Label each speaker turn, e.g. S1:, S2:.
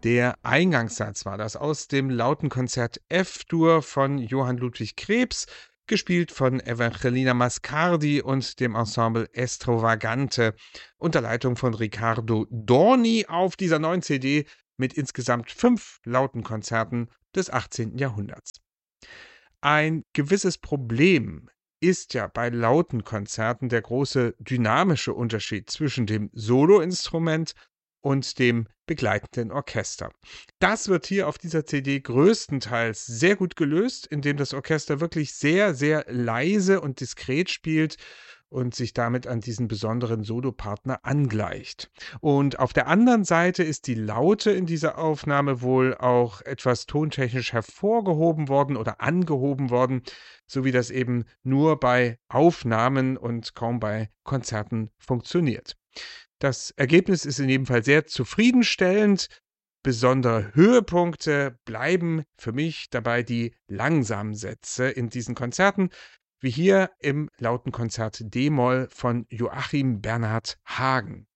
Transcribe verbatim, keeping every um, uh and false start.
S1: Der Eingangssatz war das aus dem Lautenkonzert F-Dur von Johann Ludwig Krebs, gespielt von Evangelina Mascardi und dem Ensemble Estrovagante, unter Leitung von Riccardo Dorni auf dieser neuen C D mit insgesamt fünf Lautenkonzerten des achtzehnten Jahrhunderts. Ein gewisses Problem ist ja bei Lautenkonzerten der große dynamische Unterschied zwischen dem Soloinstrument und dem begleitenden Orchester. Das wird hier auf dieser C D größtenteils sehr gut gelöst, indem das Orchester wirklich sehr, sehr leise und diskret spielt und sich damit an diesen besonderen Solopartner angleicht. Und auf der anderen Seite ist die Laute in dieser Aufnahme wohl auch etwas tontechnisch hervorgehoben worden oder angehoben worden, so wie das eben nur bei Aufnahmen und kaum bei Konzerten funktioniert. Das Ergebnis ist in jedem Fall sehr zufriedenstellend. Besondere Höhepunkte bleiben für mich dabei die langsamen Sätze in diesen Konzerten, wie hier im Lautenkonzert D-Moll von Joachim Bernhard Hagen.